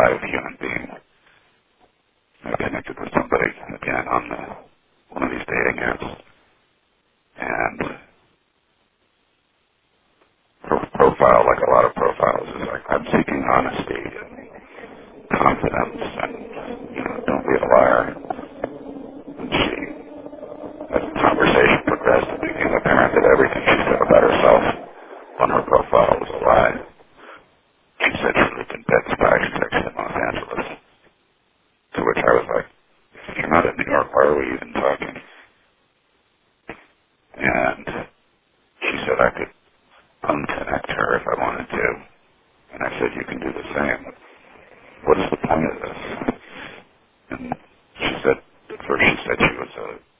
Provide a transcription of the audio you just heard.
alive human being. I connected with somebody again on one of these dating apps, and her profile, like a lot of profiles, is like, I'm seeking honesty and confidence, and don't be a liar. And as the conversation progressed, it became apparent that everything she said about herself on her profile was a lie. She said she lived in Bed-Stuy, Texas, in Los Angeles. To which I was like, if you're not in New York, why are we even talking? And she said I could unconnect her if I wanted to. And I said, you can do the same. What is the point of this? And she said, at first she said she was a